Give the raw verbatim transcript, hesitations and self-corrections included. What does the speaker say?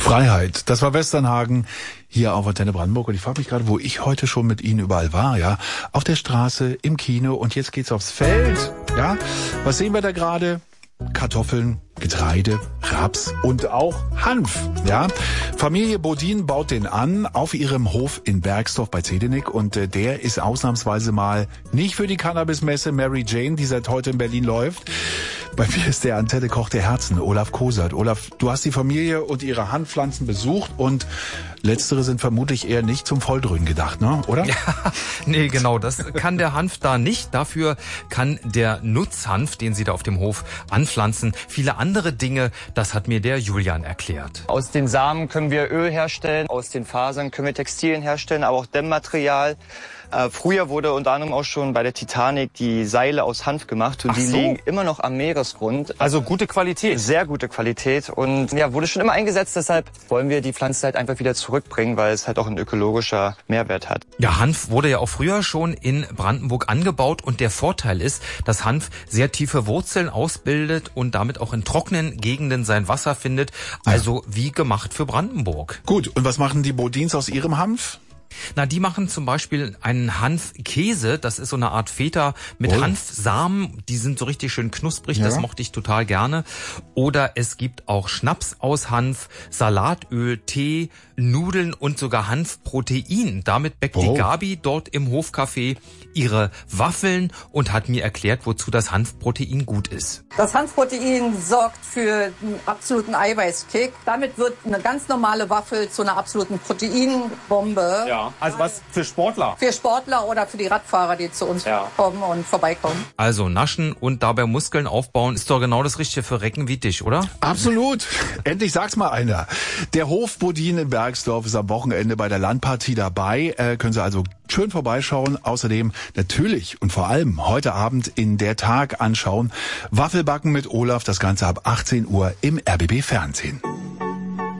Freiheit, das war Westernhagen hier auf Antenne Brandenburg und ich frage mich gerade, wo ich heute schon mit Ihnen überall war, ja, auf der Straße, im Kino und jetzt geht's aufs Feld, ja. Was sehen wir da gerade? Kartoffeln, Getreide, Raps und auch Hanf, ja. Familie Bodin baut den an auf ihrem Hof in Bergsdorf bei Zedenik und äh, der ist ausnahmsweise mal nicht für die Cannabismesse Mary Jane, die seit heute in Berlin läuft. Bei mir ist der Antenne Koch der Herzen, Olaf Kosert. Olaf, du hast die Familie und ihre Hanfpflanzen besucht und letztere sind vermutlich eher nicht zum Volldröhnen gedacht, ne? Oder? Ja, nee, genau, das kann der Hanf da nicht. Dafür kann der Nutzhanf, den sie da auf dem Hof anpflanzen, viele andere Dinge. Das hat mir der Julian erklärt. Aus den Samen können wir Öl herstellen, aus den Fasern können wir Textilien herstellen, aber auch Dämmmaterial. Äh, früher wurde unter anderem auch schon bei der Titanic die Seile aus Hanf gemacht und Ach die so. liegen immer noch am Meeresgrund. Also gute Qualität. Sehr gute Qualität und ja, wurde schon immer eingesetzt, deshalb wollen wir die Pflanze halt einfach wieder zurückbringen, weil es halt auch ein ökologischer Mehrwert hat. Ja, Hanf wurde ja auch früher schon in Brandenburg angebaut und der Vorteil ist, dass Hanf sehr tiefe Wurzeln ausbildet und damit auch in trockenen Gegenden sein Wasser findet, also wie gemacht für Brandenburg. Gut, und was machen die Bodins aus ihrem Hanf? Na, die machen zum Beispiel einen Hanfkäse, das ist so eine Art Feta mit Oh. Hanfsamen, die sind so richtig schön knusprig, Ja. das mochte ich total gerne. Oder es gibt auch Schnaps aus Hanf, Salatöl, Tee, Nudeln und sogar Hanfprotein. Damit bäckt Oh. die Gabi dort im Hofcafé ihre Waffeln und hat mir erklärt, wozu das Hanfprotein gut ist. Das Hanfprotein sorgt für einen absoluten Eiweißkick. Damit wird eine ganz normale Waffel zu einer absoluten Proteinbombe. Ja, also was für Sportler. Für Sportler oder für die Radfahrer, die zu uns Ja. kommen und vorbeikommen. Also naschen und dabei Muskeln aufbauen ist doch genau das Richtige für Recken wie dich, oder? Absolut. Endlich sag's mal einer. Der Hof Bodin in Bergsdorf ist am Wochenende bei der Landpartie dabei. Äh, können Sie also schön vorbeischauen. Außerdem natürlich und vor allem heute Abend in der Tag anschauen. Waffelbacken mit Olaf, das Ganze ab achtzehn Uhr im R B B Fernsehen.